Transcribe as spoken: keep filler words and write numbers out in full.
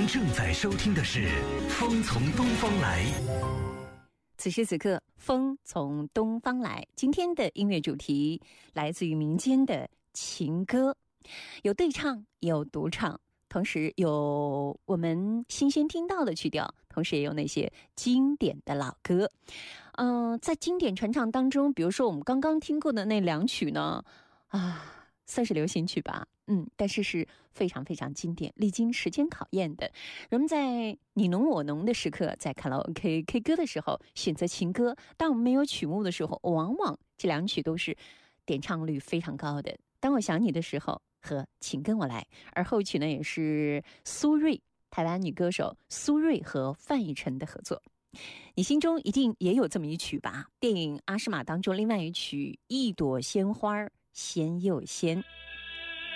正在收听的是《风从东方来》。 此时此刻，风从东方来。今天的音乐主题来自于民间的情歌，有对唱，有独唱，同时有我们新鲜听到的曲调，同时也有那些经典的老歌。嗯、呃，在经典传唱当中，比如说我们刚刚听过的那两曲呢，啊，算是流行曲吧。嗯，但是是非常非常经典，历经时间考验的。人们在你侬我侬的时刻，在卡拉 OK K 歌的时候选择情歌，当我们没有曲目的时候，往往这两曲都是点唱率非常高的。当我想你的时候和请跟我来，而后曲呢也是苏芮，台湾女歌手苏芮和范逸臣的合作。你心中一定也有这么一曲吧？电影《阿诗玛》当中另外一曲《一朵鲜花鲜又鲜》。